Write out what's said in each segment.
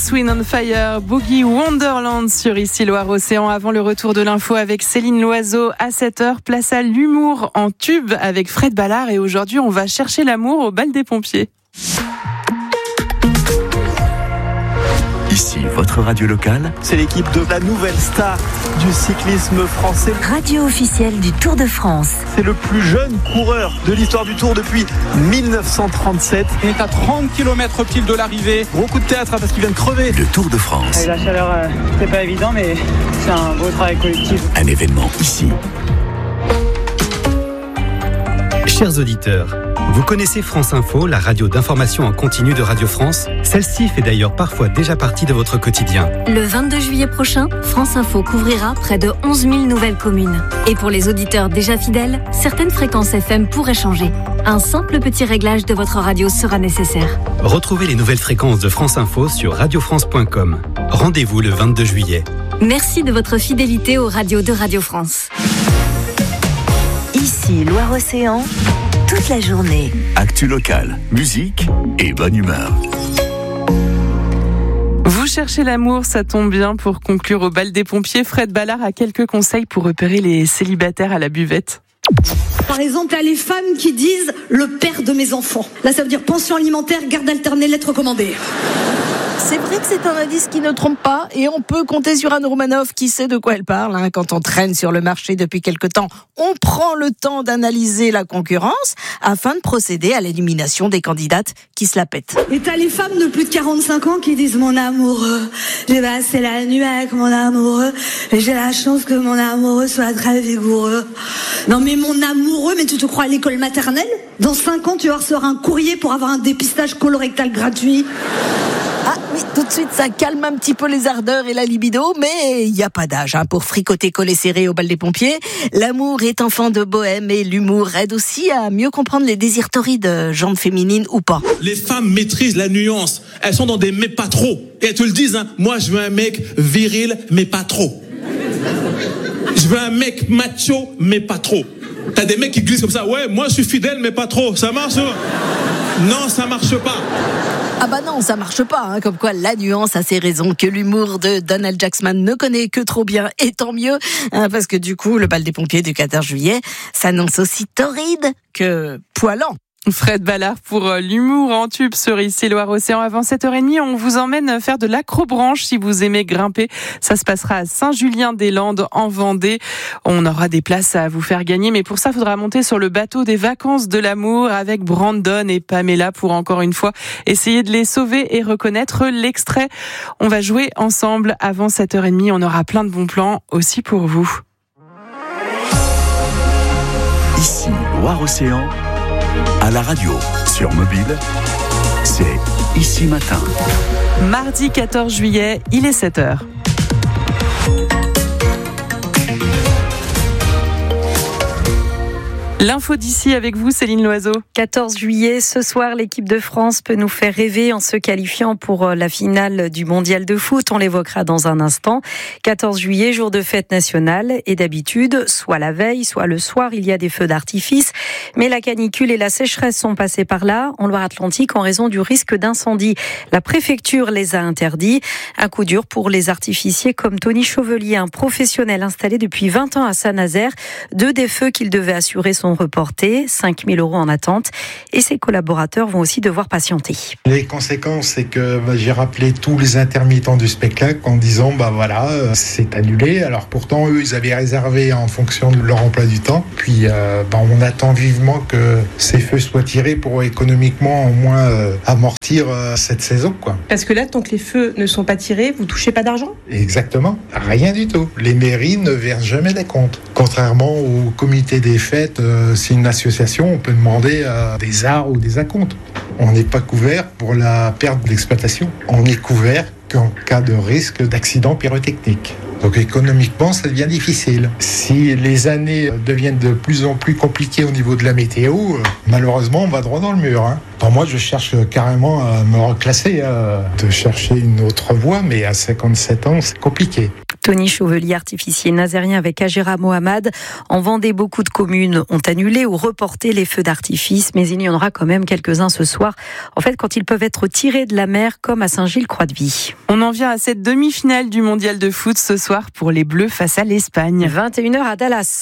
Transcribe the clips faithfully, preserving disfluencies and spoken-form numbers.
Earth, Wind and Fire, Boogie Wonderland sur Ici Loire-Océan. Avant le retour de l'info avec Céline Loiseau à sept heures, place à l'humour en tube avec Fred Ballard. Et aujourd'hui, on va chercher l'amour au bal des pompiers. Ici, votre radio locale. C'est l'équipe de la nouvelle star du cyclisme français. Radio officielle du Tour de France. C'est le plus jeune coureur de l'histoire du Tour depuis dix-neuf cent trente-sept. Il est à trente kilomètres pile de l'arrivée. Gros coup de théâtre hein, parce qu'il vient de crever. Le Tour de France. Et la chaleur, euh, c'est pas évident, mais c'est un beau travail collectif. Un événement ici. Chers auditeurs, vous connaissez France Info, la radio d'information en continu de Radio France? Celle-ci fait d'ailleurs parfois déjà partie de votre quotidien. Le vingt-deux juillet prochain, France Info couvrira près de onze mille nouvelles communes. Et pour les auditeurs déjà fidèles, certaines fréquences F M pourraient changer. Un simple petit réglage de votre radio sera nécessaire. Retrouvez les nouvelles fréquences de France Info sur radio france point com. Rendez-vous le vingt-deux juillet. Merci de votre fidélité aux radios de Radio France. Ici, Loire-Océan, toute la journée. Actu locale, musique et bonne humeur. Vous cherchez l'amour, ça tombe bien pour conclure au bal des pompiers. Fred Ballard a quelques conseils pour repérer les célibataires à la buvette. Par exemple, il y a les femmes qui disent « le père de mes enfants ». Là, ça veut dire pension alimentaire, garde alternée, lettre recommandée. C'est vrai que c'est un indice qui ne trompe pas et on peut compter sur Anne Romanoff qui sait de quoi elle parle. Hein. Quand on traîne sur le marché depuis quelque temps, on prend le temps d'analyser la concurrence afin de procéder à l'élimination des candidates qui se la pètent. Et t'as les femmes de plus de quarante-cinq ans qui disent « mon amoureux, j'ai passé la nuit avec mon amoureux et j'ai la chance que mon amoureux soit très vigoureux ». Non mais mon amoureux, mais tu te crois à l'école maternelle ? Dans cinq ans, tu vas recevoir un courrier pour avoir un dépistage colorectal gratuit. Ah oui, tout de suite, ça calme un petit peu les ardeurs et la libido, mais il n'y a pas d'âge hein, pour fricoter collé serré au bal des pompiers. L'amour est enfant de bohème et l'humour aide aussi à mieux comprendre les désirs torrides, jambes féminines ou pas. Les femmes maîtrisent la nuance. Elles sont dans des mais pas trop. Et elles te le disent, hein, moi je veux un mec viril, mais pas trop. Je veux un mec macho, mais pas trop. T'as des mecs qui glissent comme ça, ouais, moi je suis fidèle, mais pas trop. Ça marche ou... Non, ça marche pas. Ah bah non, ça marche pas, hein, comme quoi la nuance a ses raisons que l'humour de Donald Jackson ne connaît que trop bien, et tant mieux, hein, parce que du coup, le bal des pompiers du quatorze juillet s'annonce aussi torride que poilant. Fred Ballard pour l'humour en tube sur Ici Loire-Océan. Avant sept heures trente, on vous emmène faire de l'acrobranche si vous aimez grimper. Ça se passera à Saint-Julien-des-Landes en Vendée. On aura des places à vous faire gagner, mais pour ça, il faudra monter sur le bateau des vacances de l'amour avec Brandon et Pamela pour encore une fois essayer de les sauver et reconnaître l'extrait. On va jouer ensemble avant sept heures trente. On aura plein de bons plans aussi pour vous. Ici Loire-Océan. À la radio, sur mobile, c'est Ici Matin. Mardi quatorze juillet, il est sept heures. L'info d'ici avec vous, Céline Loiseau. quatorze juillet, ce soir, l'équipe de France peut nous faire rêver en se qualifiant pour la finale du mondial de foot. On l'évoquera dans un instant. quatorze juillet, jour de fête nationale. Et d'habitude, soit la veille, soit le soir, il y a des feux d'artifice. Mais la canicule et la sécheresse sont passées par là, en Loire-Atlantique, en raison du risque d'incendie. La préfecture les a interdits. Un coup dur pour les artificiers comme Tony Chauvelier, un professionnel installé depuis vingt ans à Saint-Nazaire. Deux des feux qu'il devait assurer sont reportés, cinq mille euros en attente, et ses collaborateurs vont aussi devoir patienter. Les conséquences, c'est que bah, j'ai rappelé tous les intermittents du spectacle en disant bah voilà, euh, c'est annulé. Alors pourtant, eux, ils avaient réservé en fonction de leur emploi du temps. Puis euh, bah, on attend vivement que ces feux soient tirés pour économiquement au moins euh, amortir euh, cette saison, quoi. Parce que là, tant que les feux ne sont pas tirés, vous touchez pas d'argent ? Exactement, rien du tout. Les mairies ne versent jamais des comptes. Contrairement au comité des fêtes, euh, c'est une association, on peut demander euh, des arts ou des acomptes. On n'est pas couvert pour la perte de l'exploitation. On est couvert qu'en cas de risque d'accident pyrotechnique. Donc économiquement, ça devient difficile. Si les années deviennent de plus en plus compliquées au niveau de la météo, euh, malheureusement, on va droit dans le mur. Hein. Enfin, moi, je cherche carrément à me reclasser, euh, de chercher une autre voie, mais à cinquante-sept ans, c'est compliqué. Tony Chauvelier, artificier nazérien avec Agera Mohamed. En Vendée, beaucoup de communes ont annulé ou reporté les feux d'artifice, mais il y en aura quand même quelques-uns ce soir. En fait, quand ils peuvent être tirés de la mer, comme à Saint-Gilles-Croix-de-Vie. On en vient à cette demi-finale du mondial de foot ce soir pour les Bleus face à l'Espagne. vingt et une heures à Dallas.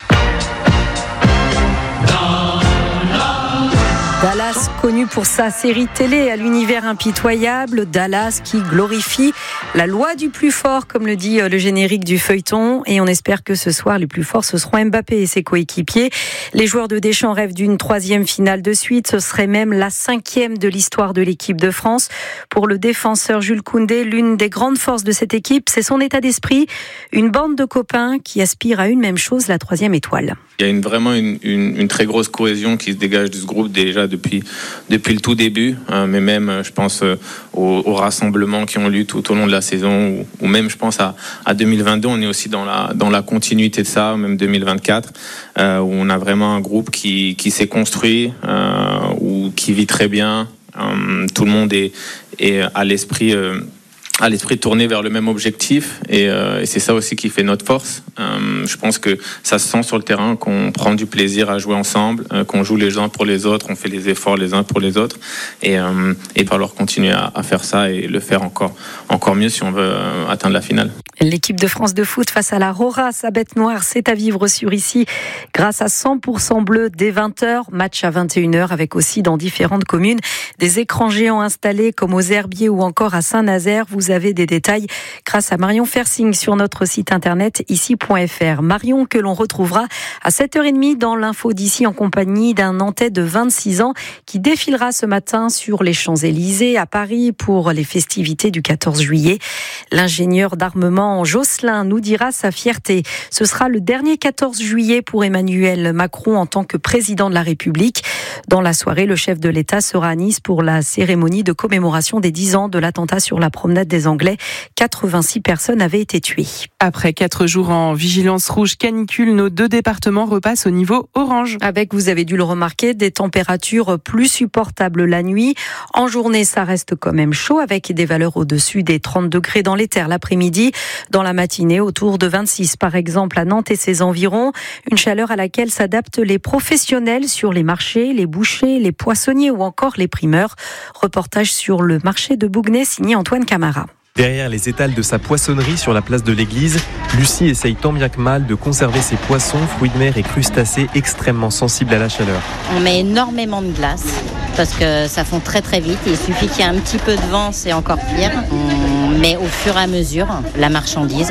Dallas, connu pour sa série télé à l'univers impitoyable, Dallas qui glorifie la loi du plus fort, comme le dit le générique du feuilleton. Et on espère que ce soir, les plus forts, ce seront Mbappé et ses coéquipiers. Les joueurs de Deschamps rêvent d'une troisième finale de suite. Ce serait même la cinquième de l'histoire de l'équipe de France. Pour le défenseur Jules Koundé, l'une des grandes forces de cette équipe, c'est son état d'esprit. Une bande de copains qui aspirent à une même chose, la troisième étoile. Il y a une, vraiment une, une, une très grosse cohésion qui se dégage de ce groupe déjà depuis, depuis le tout début, hein, mais même je pense euh, aux, aux rassemblements qui ont lieu tout au long de la saison, ou, ou même je pense à, à deux mille vingt-deux, on est aussi dans la, dans la continuité de ça, même deux mille vingt-quatre, euh, où on a vraiment un groupe qui, qui s'est construit, euh, ou qui vit très bien, euh, tout le monde est, est à l'esprit... Euh, à l'esprit tourné vers le même objectif et, euh, et c'est ça aussi qui fait notre force. Euh, je pense que ça se sent sur le terrain, qu'on prend du plaisir à jouer ensemble, euh, qu'on joue les uns pour les autres, on fait les efforts les uns pour les autres et, euh, et va falloir continuer à, à faire ça et le faire encore, encore mieux si on veut euh, atteindre la finale. L'équipe de France de foot face à la Rora, sa bête noire, c'est à vivre sur ici grâce à cent pour cent bleu dès vingt heures, match à vingt et une heures avec aussi dans différentes communes des écrans géants installés comme aux Herbiers ou encore à Saint-Nazaire. Vous avez des détails grâce à Marion Fersing sur notre site internet ici point f r. Marion que l'on retrouvera à sept heures trente dans l'info d'ici en compagnie d'un Nantais de vingt-six ans qui défilera ce matin sur les Champs-Élysées à Paris pour les festivités du quatorze juillet. L'ingénieur d'armement Jocelyn nous dira sa fierté. Ce sera le dernier quatorze juillet pour Emmanuel Macron en tant que président de la République. Dans la soirée, le chef de l'État sera à Nice pour la cérémonie de commémoration des dix ans de l'attentat sur la promenade des Anglais. quatre-vingt-six personnes avaient été tuées. Après quatre jours en vigilance rouge canicule, nos deux départements repassent au niveau orange. Avec, vous avez dû le remarquer, des températures plus supportables la nuit. En journée, ça reste quand même chaud avec des valeurs au-dessus des trente degrés dans les terres l'après-midi. Dans la matinée, autour de vingt-six par exemple à Nantes et ses environs. Une chaleur à laquelle s'adaptent les professionnels sur les marchés, les bouchers, les poissonniers ou encore les primeurs. Reportage sur le marché de Bougnay signé Antoine Camara. Derrière les étals de sa poissonnerie sur la place de l'église, Lucie essaye tant bien que mal de conserver ses poissons, fruits de mer et crustacés extrêmement sensibles à la chaleur. On met énormément de glace parce que ça fond très très vite. Il suffit qu'il y ait un petit peu de vent, c'est encore pire. On met au fur et à mesure la marchandise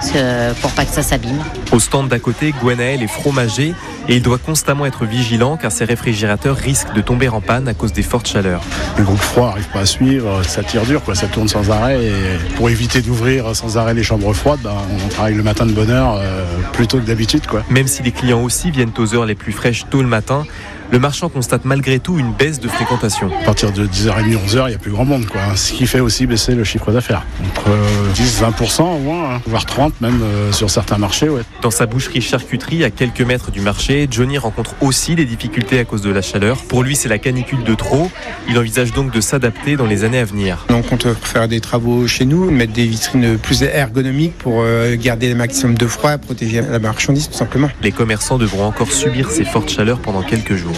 pour pas que ça s'abîme. Au stand d'à côté, Gwenaël est fromager et il doit constamment être vigilant car ses réfrigérateurs risquent de tomber en panne à cause des fortes chaleurs. Le groupe froid n'arrive pas à suivre, ça tire dur, quoi, ça tourne sans arrêt. Et pour éviter d'ouvrir sans arrêt les chambres froides, ben, on travaille le matin de bonne heure euh, plutôt que d'habitude, quoi. Même si les clients aussi viennent aux heures les plus fraîches tôt le matin, le marchand constate malgré tout une baisse de fréquentation. À partir de dix heures trente, onze heures, il n'y a plus grand monde, quoi. Ce qui fait aussi baisser le chiffre d'affaires. Entre dix à vingt pour cent au moins, hein, voire trente même euh, sur certains marchés. Ouais. Dans sa boucherie-charcuterie, à quelques mètres du marché, Johnny rencontre aussi des difficultés à cause de la chaleur. Pour lui, c'est la canicule de trop. Il envisage donc de s'adapter dans les années à venir. On compte faire des travaux chez nous, mettre des vitrines plus ergonomiques pour garder le maximum de froid et protéger la marchandise, tout simplement. Les commerçants devront encore subir ces fortes chaleurs pendant quelques jours.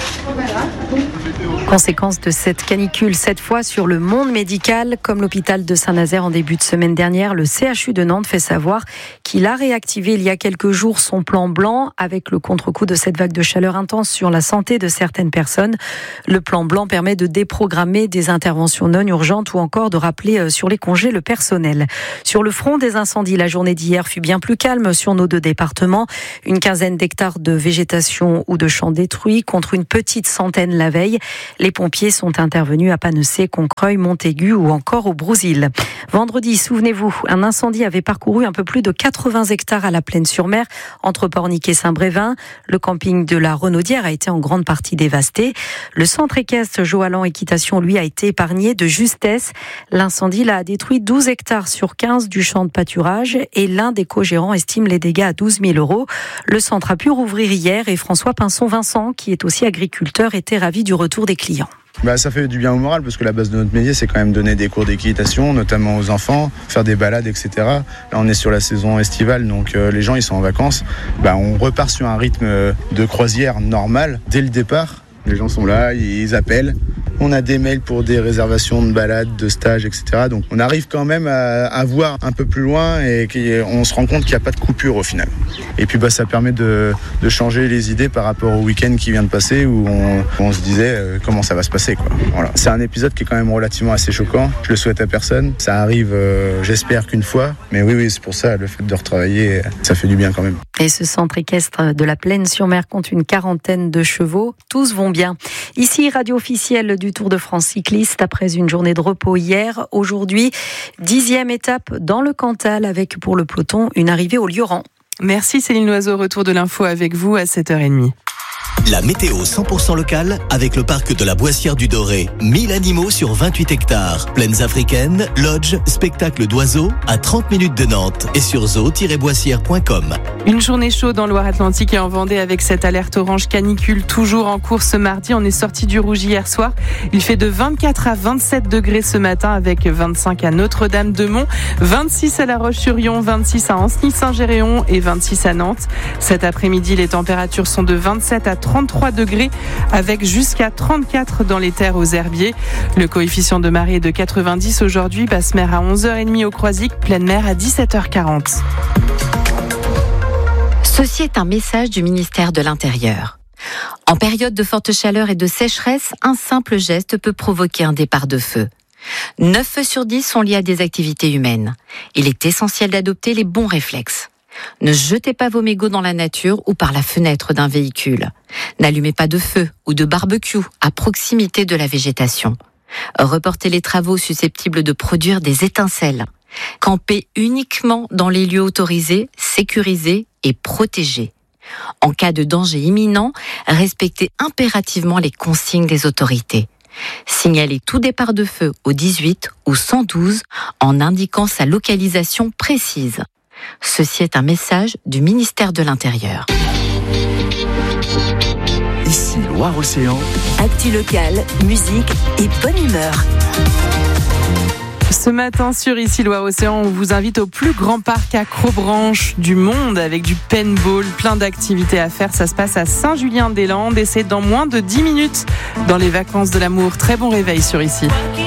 Conséquence de cette canicule, cette fois sur le monde médical. Comme l'hôpital de Saint-Nazaire en début de semaine dernière, le C H U de Nantes fait savoir qu'il a réactivé il y a quelques jours son plan blanc avec le contre-coup de cette vague de chaleur intense sur la santé de certaines personnes. Le plan blanc permet de déprogrammer des interventions non urgentes ou encore de rappeler sur les congés le personnel. Sur le front des incendies, la journée d'hier fut bien plus calme sur nos deux départements. Une quinzaine d'hectares de végétation ou de champs détruits contre une petite centaine la veille. Les pompiers sont intervenus à Panessé, Concreuil, Montaigu ou encore au Brousil. Vendredi, souvenez-vous, un incendie avait parcouru un peu plus de quatre-vingts hectares à la Plaine-sur-Mer, entre Pornic et Saint-Brévin. Le camping de la Renaudière a été en grande partie dévasté. Le centre équestre Joalan Équitation, lui, a été épargné de justesse. L'incendie là, a détruit douze hectares sur quinze du champ de pâturage et l'un des co-gérants estime les dégâts à douze mille euros. Le centre a pu rouvrir hier et François Pinson-Vincent, qui est aussi agriculteur, était ravi du retour des clients. Bah, ça fait du bien au moral parce que la base de notre métier, c'est quand même donner des cours d'équitation, notamment aux enfants, faire des balades, et cetera. Là, on est sur la saison estivale, donc euh, les gens, ils sont en vacances. Bah, on repart sur un rythme de croisière normal dès le départ. Les gens sont là, ils appellent. On a des mails pour des réservations de balades, de stages, et cetera. Donc on arrive quand même à, à voir un peu plus loin et on se rend compte qu'il n'y a pas de coupure au final. Et puis bah, ça permet de, de changer les idées par rapport au week-end qui vient de passer où on, on se disait euh, comment ça va se passer, quoi. Voilà. C'est un épisode qui est quand même relativement assez choquant. Je le souhaite à personne. Ça arrive, euh, j'espère qu'une fois. Mais oui, oui, c'est pour ça, le fait de retravailler, ça fait du bien quand même. Et ce centre équestre de la Plaine-sur-Mer compte une quarantaine de chevaux. Tous vont bien. Ici, radio officielle du Tour de France cycliste après une journée de repos hier. Aujourd'hui, dixième étape dans le Cantal avec pour le peloton une arrivée au Lioran. Merci Céline Loiseau, retour de l'info avec vous à sept heures trente. La météo cent pour cent locale avec le parc de la Boissière du Doré. mille animaux sur vingt-huit hectares. Plaines africaines, lodges, spectacles d'oiseaux à trente minutes de Nantes et sur zoo tiret boissière point com. Une journée chaude en Loire-Atlantique et en Vendée avec cette alerte orange canicule toujours en cours ce mardi. On est sorti du rouge hier soir. Il fait de vingt-quatre à vingt-sept degrés ce matin avec vingt-cinq à Notre-Dame-de-Mont, vingt-six à La Roche-sur-Yon, vingt-six à Ancenis-Saint-Géréon et vingt-six à Nantes. Cet après-midi, les températures sont de vingt-sept à trente-trois degrés avec jusqu'à trente-quatre dans les terres aux herbiers. Le coefficient de marée est de quatre-vingt-dix aujourd'hui, basse mer à onze heures trente au Croisic, pleine mer à dix-sept heures quarante. Ceci est un message du ministère de l'Intérieur. En période de forte chaleur et de sécheresse, un simple geste peut provoquer un départ de feu. neuf feux sur dix sont liés à des activités humaines. Il est essentiel d'adopter les bons réflexes. Ne jetez pas vos mégots dans la nature ou par la fenêtre d'un véhicule. N'allumez pas de feu ou de barbecue à proximité de la végétation. Reportez les travaux susceptibles de produire des étincelles. Campez uniquement dans les lieux autorisés, sécurisés et protégés. En cas de danger imminent, respectez impérativement les consignes des autorités. Signalez tout départ de feu au dix-huit ou cent douze en indiquant sa localisation précise. Ceci est un message du ministère de l'Intérieur. Ici Loire-Océan. Actu locale, musique et bonne humeur. Ce matin sur Ici Loire-Océan, on vous invite au plus grand parc accrobranche du monde avec du paintball, plein d'activités à faire. Ça se passe à Saint-Julien-des-Landes et c'est dans moins de dix minutes dans les vacances de l'amour. Très bon réveil sur Ici.